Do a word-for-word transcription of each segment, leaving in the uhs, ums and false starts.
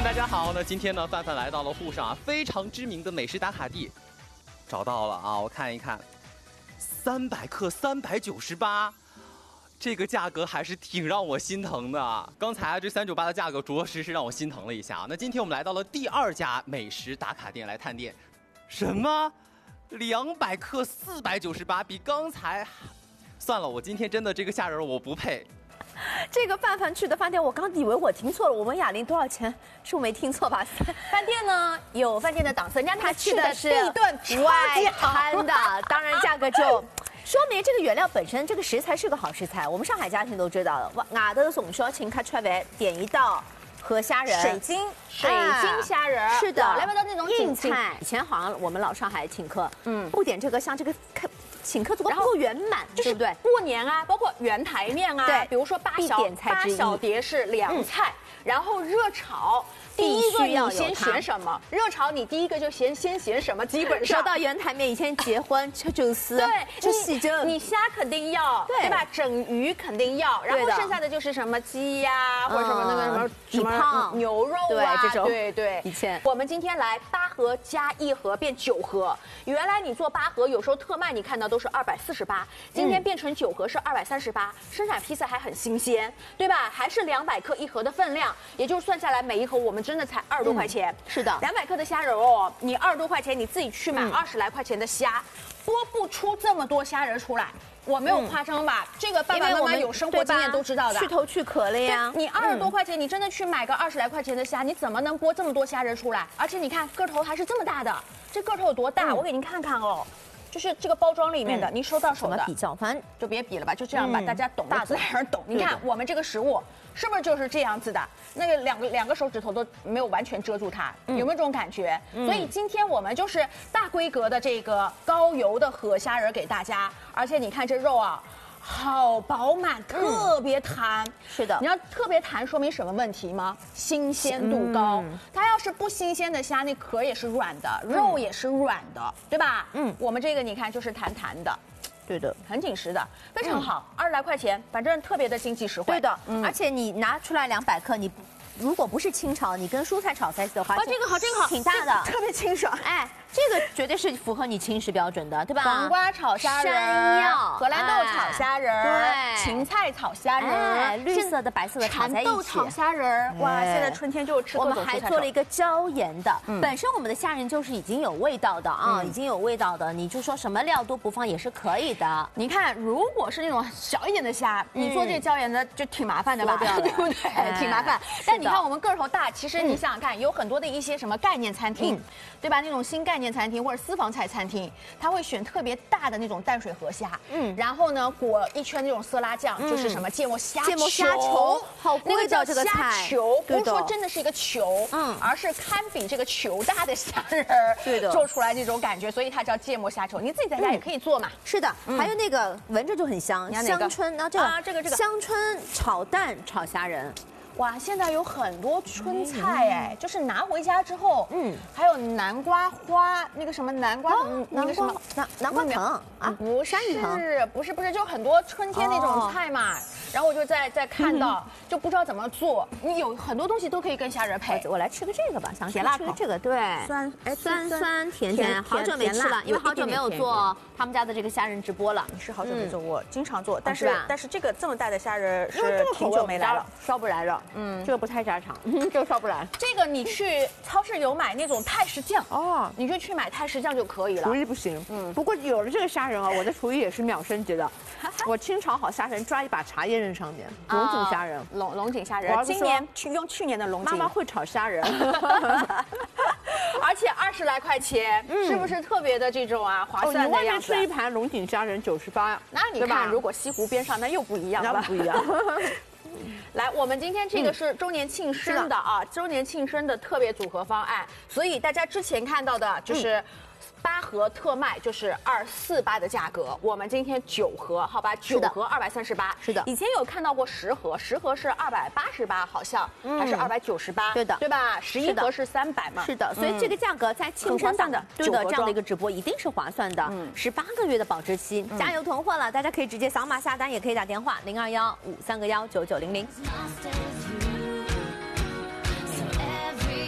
大家好，那今天呢，范范来到了沪上啊非常知名的美食打卡地，找到了啊，我看一看，三百克三百九十八，这个价格还是挺让我心疼的。刚才这三九八的价格着实是让我心疼了一下。那今天我们来到了第二家美食打卡店来探店，什么？两百克四百九十八，比刚才，算了，我今天真的这个虾仁我不配。 这个范范去的饭店，我刚以为我听错了。我问雅玲多少钱？是我没听错吧？ 饭店呢有饭店的档次，人家他去的是地段外滩的，当然价格就说明这个原料本身这个食材是个好食材。我们上海家庭都知道了，外头从小请客吃饭点一道河虾仁， 水晶水晶虾仁， 啊、是的， 来不到那种硬菜。以前好像我们老上海请客，嗯，不点这个像这个请客足够不够圆满，对不对？ 过年啊，包括圆台面啊， 对， 比如说八小八小碟是凉菜，然后热炒。第一个你先选什么？热炒你第一个就先先选什么？基本上说到圆台面，以前结婚吃寿司， 对， 吃喜蒸， 你虾肯定要，对吧？整鱼肯定要，然后剩下的就是什么鸡呀，或者什么那个什么什么牛肉啊， 这种， 对对。 以前我们今天来八盒加一盒变九盒，原来你做八盒有时候特卖你看到都是二百四十八，今天变成九盒是二百三十八，生产批次还很新鲜，对吧？还是两百克一盒的分量，也就是算下来每一盒我们真的才二十多块钱。 是的， 两百克的虾仁哦，你二十多块钱你自己去买二十来块钱的虾，剥不出这么多虾仁出来。我没有夸张吧？这个爸爸妈妈有生活经验都知道的， 去头去壳了呀。 你二十多块钱，你真的去买个二十来块钱的虾，你怎么能剥这么多虾仁出来？而且你看个头还是这么大的，这个头有多大？我给您看看哦。就是这个包装里面的，您收到手的。 怎么比较？反正就别比了吧，就这样吧，大家懂的自然懂。你看我们这个食物是不是就是这样子的？那个两个两个手指头都没有完全遮住它，有没有这种感觉？所以今天我们就是大规格的这个高油的河虾仁给大家，而且你看这肉啊。好饱满，特别弹、嗯。 是的， 你要特别弹，说明什么问题吗？新鲜度高。嗯、它要是不新鲜的虾，那壳也是软的，嗯、肉也是软的，对吧？嗯，我们这个你看就是弹弹的， 对的， 很紧实的，非常好，二十、嗯、来块钱，反正特别的经济实惠。 对的，嗯、而且你拿出来两百克，你如果不是清炒，你跟蔬菜炒在一起的话， 哦，这个好，这个好， 挺大的， 特别清爽， 哎。这个绝对是符合你轻食标准的，对吧？ 黄瓜炒虾仁， 山药、 荷兰豆炒虾仁， 对， 芹菜炒虾仁， 绿色的、白色的炒在一起。 蚕豆炒虾仁，哇！现在春天就吃各种蔬菜。 我们还做了一个椒盐的，本身我们的虾仁就是已经有味道的啊，已经有味道的，你就说什么料都不放也是可以的。 你看，如果是那种小一点的虾，你做这个椒盐的就挺麻烦的吧？对不对？挺麻烦。但你看我们个头大，其实你想想看，有很多的一些什么概念餐厅，对吧？那种新概念。餐厅或者私房菜餐厅，他会选特别大的那种淡水河虾，嗯，然后呢裹一圈那种色拉酱，就是什么芥末虾芥末虾球，好贵的这个菜， 球不是说真的是一个球，嗯，而是堪比这个球大的虾仁儿， 对的， 做出来那种感觉，所以它叫芥末虾球。你自己在家也可以做嘛。 是的，还有那个闻着就很香，香椿，然后这个啊，这个这个香椿炒蛋炒虾仁。 哇，现在有很多春菜哎，就是拿回家之后，嗯，还有南瓜花，那个什么南瓜，那个什么南南瓜藤啊， 不是，不是不是，就很多春天那种菜嘛。然后我就在在看到，就不知道怎么做。你有很多东西都可以跟虾仁配。 我来吃个这个吧，想甜辣吃个这个，对， 酸哎酸酸甜甜，好久没吃了，因为好久没有做他们家的这个虾仁直播了。 你是好久没做，我经常做，但是但是这个这么大的虾仁是挺久没来了， 烧不来了。嗯，这个不太家常，这个烧不来。 这个你去超市有买那种泰式酱哦，你就去买泰式酱就可以了。 厨艺不行，嗯，不过有了这个虾仁啊，我的厨艺也是秒升级的。我清炒好虾仁，抓一把茶叶扔上面，龙井虾仁， 龙龙井虾仁。今年去用去年的龙井。 妈妈会炒虾仁， 而且二十来块钱，是不是特别的这种啊划算的样子？ 吃一盘龙井虾仁九十八， 那你看，如果西湖边上，那又不一样了， 不一样。 来，我们今天这个是周年庆生的啊，周年庆生的特别组合方案，所以大家之前看到的就是。八盒特卖就是二四八的价格，我们今天九盒，好吧，九盒二百三十八， 是的。 以前有看到过十盒，十盒是二百八十八，好像、嗯、还是二百九十八， 对的， 对吧？十一盒是三百嘛， 是的。所以这个价格在庆生档的，对的，这样的一个直播一定是划算的。嗯，十八个月的保质期，嗯、加油囤货了，大家可以直接扫码下单，也可以打电话零二幺五三个幺九九零零。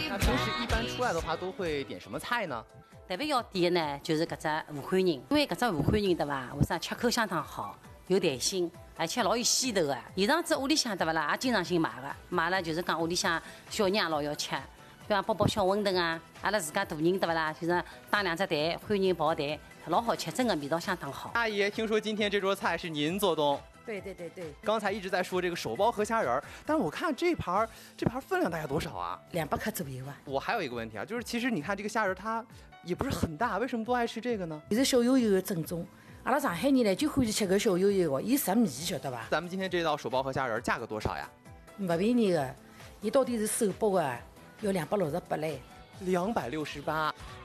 出来的话都会点什么菜呢？ 特别要点的呢，就是搿只武汉人，因为搿只武汉人对伐？为啥吃口相当好，有弹性，而且老有鲜头的。现场子屋里向对勿啦，也经常性买的，买了就是讲屋里向小人也老要吃，比方煲煲小馄饨啊，阿拉自家大人对勿啦，就是打两只蛋，欢迎爆蛋，老好吃，真的味道相当好。 阿姨，听说今天这桌菜是您做东？ 对对对对， 刚才一直在说这个手包河虾仁儿，但是我看这盘这盘分量大概多少啊？ 两百克左右啊。 我还有一个问题啊，就是其实你看这个虾仁它也不是很大，为什么都爱吃这个呢？ 就是小油油的正宗。阿拉上海人呢就欢喜吃个小油油的，伊食米晓得吧？ 咱们今天这道手包河虾仁价格多少呀？ 不便宜的，伊到底是手包的，要两百六十八嘞。 两百六十八。